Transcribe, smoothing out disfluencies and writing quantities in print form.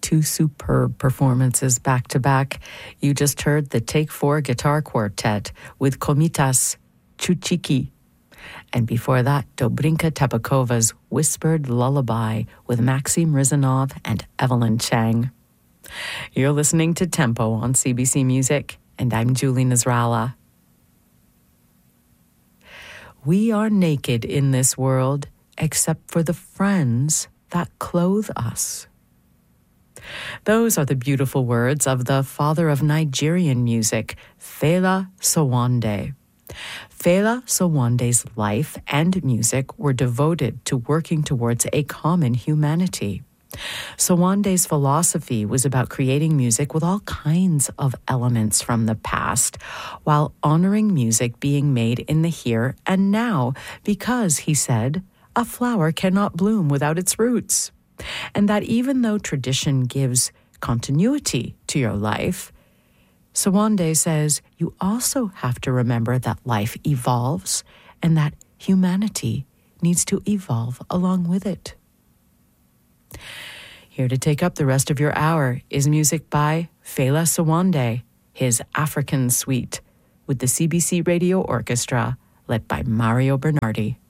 two superb performances back to back. You just heard the Take 4 Guitar Quartet with Komitas Chuchiki. And before that, Dobrinka Tepakova's Whispered Lullaby with Maxim Rizanov and Evelyn Chang. You're listening to Tempo on CBC Music, and I'm Julie Nasrallah. We are naked in this world, except for the friends that clothe us. Those are the beautiful words of the father of Nigerian music, Fela Sowande. Fela Sowande's life and music were devoted to working towards a common humanity. Sowande's philosophy was about creating music with all kinds of elements from the past, while honoring music being made in the here and now, because, he said, a flower cannot bloom without its roots. And that even though tradition gives continuity to your life, Sowande says you also have to remember that life evolves and that humanity needs to evolve along with it. Here to take up the rest of your hour is music by Fela Sowande, his African Suite, with the CBC Radio Orchestra, led by Mario Bernardi.